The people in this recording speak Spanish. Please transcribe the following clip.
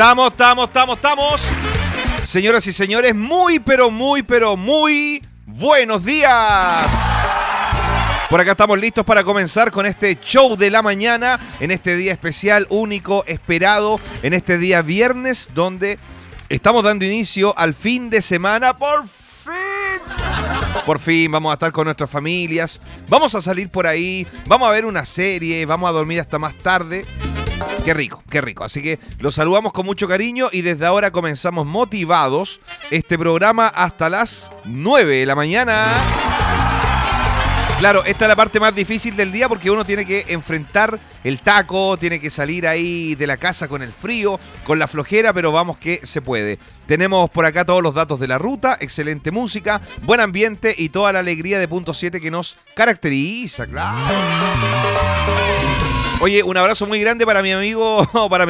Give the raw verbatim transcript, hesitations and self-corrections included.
Estamos, estamos, estamos, estamos. Señoras y señores, muy, pero muy, pero muy buenos días. Por acá estamos listos para comenzar con este show de la mañana, en este día especial, único, esperado, en este día viernes, donde estamos dando inicio al fin de semana. ¡Por fin! Por fin vamos a estar con nuestras familias, vamos a salir por ahí, vamos a ver una serie, vamos a dormir hasta más tarde. Qué rico, qué rico. Así que los saludamos con mucho cariño y desde ahora comenzamos motivados este programa hasta las nueve de la mañana. Claro, esta es la parte más difícil del día porque uno tiene que enfrentar el taco, tiene que salir ahí de la casa con el frío, con la flojera, pero vamos que se puede. Tenemos por acá todos los datos de la ruta, excelente música, buen ambiente y toda la alegría de Punto siete que nos caracteriza, claro. Oye, un abrazo muy grande para mi amigo, para mi